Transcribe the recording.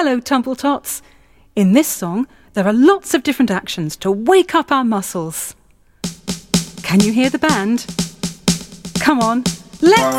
Hello, Tumbletots. In this song, there are lots of different actions to wake up our muscles. Can you hear the band? Come on, let's